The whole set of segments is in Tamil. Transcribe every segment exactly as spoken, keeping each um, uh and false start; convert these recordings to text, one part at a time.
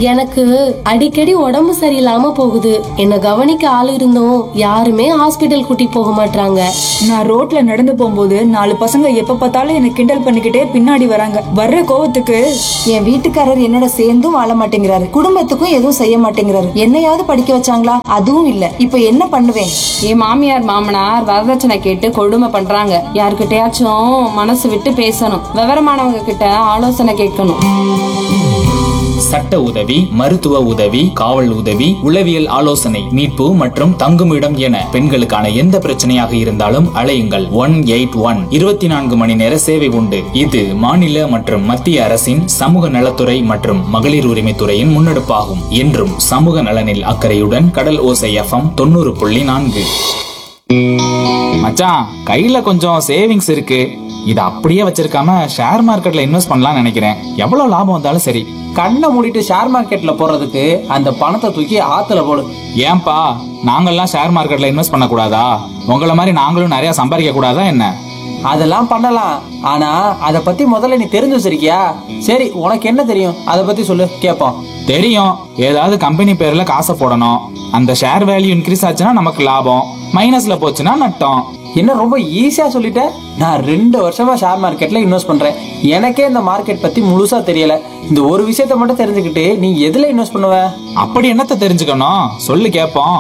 எனக்கு அடிக்கடி உடம்பு சரியில்லாம போகுது. என்ன கவனிக்க ஆள் இருந்தும் யாருமே ஹாஸ்பிட்டல் கூட்டி போக மாட்டாங்க. நான் ரோட்ல நடந்து போகும்போது நாலு பசங்க எப்ப பார்த்தாலும் என்ன கிண்டல் பண்ணிக்கிட்டே பின்னாடி வராங்க. வர்ற கோவத்துக்கு என் வீட்டுக்காரர் என்னோட சேர்ந்தும் வாழ மாட்டேங்கிறாரு, குடும்பத்துக்கும் எதுவும் செய்ய மாட்டேங்கிறாரு. என்னையாவது படிக்க வச்சாங்களா? அதுவும் இல்ல. இப்ப என்ன பண்ணுவேன்? என் மாமியார் மாமனார் வரதட்சணை கேட்டு கொடுமை பண்றாங்க. யாருக்கிட்டயாச்சும் மனசு விட்டு பேசணும். விவரமானவங்க கிட்ட ஆலோசனை கேட்கணும். சட்ட உதவி, மருத்துவ உதவி, காவல் உதவி, உளவியல் ஆலோசனை, மீட்பு மற்றும் தங்குமிடம் என பெண்களுக்கான எந்த பிரச்சனையாக இருந்தாலும் அழையுங்கள். ஒன் எயிட் ஒன் இருபத்தி நான்கு மணி நேர சேவை உண்டு. இது மாநில மற்றும் மத்திய அரசின் சமூக நலத்துறை மற்றும் மகளிர் உரிமைத்துறையின் முன்னெடுப்பாகும். என்றும் சமூக நலனில் அக்கறையுடன் கடல் ஓசை எஃப்எம் தொண்ணூறு புள்ளி நான்கு. மச்சான், கையில கொஞ்சம் சேவிங்ஸ் இருக்கு. இத அப்படியே வச்சிருக்காம ஷேர் மார்க்கெட்ல இன்வெஸ்ட் பண்ணலாம் நினைக்கிறேன். எவ்வளவு லாபம் வந்தாலும் சரி. கண்ணை மூடிட்டு ஷேர் மார்க்கெட்ல போறதுக்கு அந்த பணத்தை தூக்கி ஆத்துல போடு. ஏன்பா, நாங்கெல்லாம் ஷேர் மார்க்கெட்ல இன்வெஸ்ட் பண்ண கூடாதா? உங்களை மாதிரி நாங்களும் நிறைய சம்பாதிக்க கூடாதா என்ன? அதெல்லாம் பண்ணலாம். ஆனா அத பத்தி முதல்ல நீ தெரிஞ்சு வச்சிருக்கியா? சரி, உனக்கு என்ன தெரியும் அத பத்தி சொல்லு, கேப்போம். தெரியும், ஏதாவது கம்பெனி பேர்ல காசை போடணும். அந்த ஷேர் வேல்யூ இன்க்ரீஸ் ஆச்சுன்னா நமக்கு லாபம், மைனஸ்ல போச்சுன்னா நட்டம். என்ன ரொம்ப ஈஸியா சொல்லிட்ட? நான் ரெண்டு வருஷமா ஷேர் மார்க்கெட்ல இன்வெஸ்ட் பண்றேன். எனக்கே இந்த மார்க்கெட் பத்தி முழுசா தெரியல. இந்த ஒரு விஷயத்த மட்டும் தெரிஞ்சுக்கிட்டு நீ எதுல இன்வெஸ்ட் பண்ணுவ? அப்படி என்னத்த தெரிஞ்சுக்கணும், சொல்லு கேப்போம்.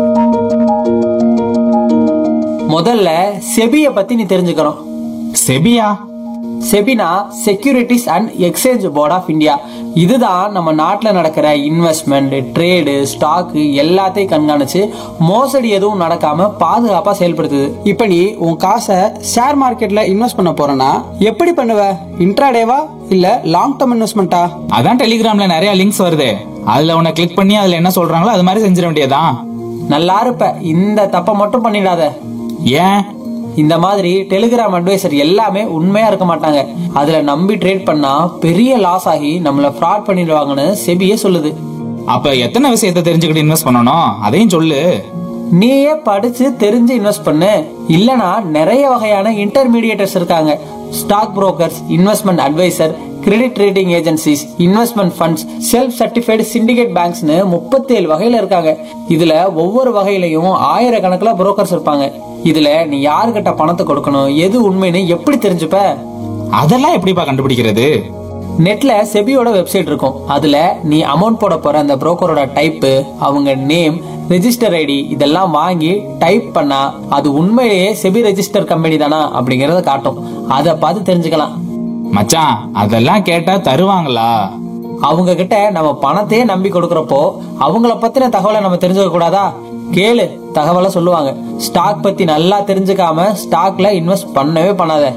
முதல்ல செபிய பத்தி நீ தெரிஞ்சுக்கணும். Sepia? Sebina securities and exchange board of India. இதுதான் நம்ம நாட்டுல நடக்கிற இன்வெஸ்ட்மெண்ட், ட்ரேடு, ஸ்டாக்கு எல்லாத்தையும் கண்காணிச்சு மோசடி எதுவும் நடக்காம பாதுகாப்பா செயல்படுத்துது. இப்ப நீ உன் காசை ஷேர் மார்க்கெட்ல இன்வெஸ்ட் பண்ண போறனா எப்படி பண்ணுவ? இன்ட்ராடேவா இல்ல லாங் டர்ம் இன்வெஸ்ட்மெண்டா? அதான் டெலிகிராம்ல நிறைய லிங்க்ஸ் வருது. அதுல உன்னை கிளிக் பண்ணி அதுல என்ன சொல்றாங்களோ அது மாதிரி செஞ்சிட வேண்டியதான். நல்லா இருப்ப. இந்த தப்ப மட்டும் பண்ணிடாத. ஏன்? இந்த மாதிரி டெலிகிராம் அட்வைசர் எல்லாமே உண்மையா இருக்க மாட்டாங்க. அதுல நம்பி ட்ரேட் பண்ணா பெரிய லாஸ் ஆகி நம்மள ஃப்ராட் பண்ணிடுவாங்கன்னு செபியே சொல்லுது. அப்ப எத்தனை விஷயத்தை தெரிஞ்சுக்கிட்டு இன்வெஸ்ட் பண்ணணும் அதையும் சொல்லு. நீயே படிச்சு தெரிஞ்சு இன்வெஸ்ட் பண்ணு. இல்லனா நிறைய வகையான இன்டர்மீடியேட்டர்ஸ் இருக்காங்க. Stock brokers, investment advisor, credit rating agencies, investment funds, self certified syndicate பேங்க்ஸ்னு முப்பத்தி ஏழு வகையில இருக்காங்க. இதுல ஒவ்வொரு வகையிலையும் ஆயிரக்கணக்குல புரோக்கர்ஸ் இருப்பாங்க. இதுல நீ யாருக்கிட்ட பணத்தை கொடுக்கணும், எது உண்மைன்னு எப்படி தெரிஞ்சுப்ப? அதெல்லாம் எப்படிப்பா கண்டுபிடிக்கிறது? நெட்ல செபியோட வெப்சைட் இருக்கும். அதுல நீ அமௌண்ட் போட போற அந்த புரோக்கரோட டைப், அவங்க நேம், ரெஜிஸ்டர் ஐடி இதெல்லாம் வாங்கி டைப் பண்ணா அது உண்மையிலேயே செபி ரெஜிஸ்டர் கம்பெனி தானா அப்படிங்கறத காட்டும். அத பார்த்து தெரிஞ்சுக்கலாம். மச்சான், அதெல்லாம் கேட்டா தருவாங்களா? அவங்க கிட்ட நம்ம பணத்தையே நம்பி கொடுக்கறப்போ அவங்கள பத்தின தகவலை நம்ம தெரிஞ்சுக்க கூடாதா? கேளு, தகவலை சொல்லுவாங்க. ஸ்டாக் பத்தி நல்லா தெரிஞ்சுக்காம ஸ்டாக்ல இன்வெஸ்ட் பண்ணவே பண்ணாத.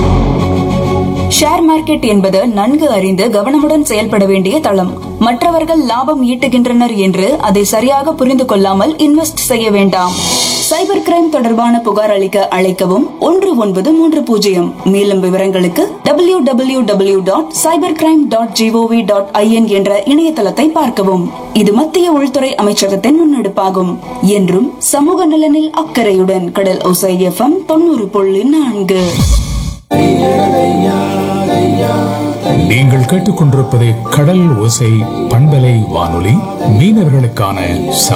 ஷேர் மார்க்கெட் என்பது நன்கு அறிந்து கவனமுடன் செயல்பட வேண்டிய தளம். மற்றவர்கள் லாபம் ஈட்டுகின்றனர் என்று அதை சரியாக புரிந்து கொள்ளாமல் இன்வெஸ்ட் செய்ய வேண்டாம். சைபர் கிரைம் தொடர்பான புகார் அளிக்க அழைக்கவும் ஒன்று ஒன்பது மூன்று பூஜ்ஜியம். மேலும் விவரங்களுக்கு W W W dot cyber crime dot gov dot IN என்ற இணையதளத்தை பார்க்கவும். இது மத்திய உள்துறை அமைச்சகத்தின் முன்னெடுப்பாகும். என்றும் சமூக நலனில் அக்கறையுடன் கடல் ஓசை எஃப்எம் தொண்ணூறு புள்ளி நான்கு. நீங்கள் கேட்டுக்கொண்டிருப்பது கடல் ஓசை பண்பலை வானொலி, மீனவர்களுக்கான